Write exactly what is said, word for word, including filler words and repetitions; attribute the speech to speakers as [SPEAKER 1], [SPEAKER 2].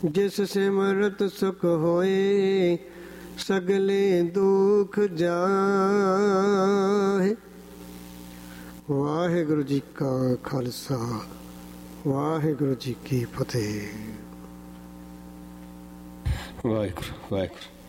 [SPEAKER 1] ਜਿਸ ਸਿਮਰਤ ਸੁਖ ਹੋਏ ਸਗਲੇ ਦੁਖ ਜਾਹੇ। ਵਾਹਿਗੁਰੂ ਜੀ ਕਾ ਖਾਲਸਾ, ਵਾਹਿਗੁਰੂ ਜੀ ਕੀ ਫਤਿਹ।
[SPEAKER 2] ਵਾਹਿਗੁਰੂ ਵਾਹਿਗੁਰੂ।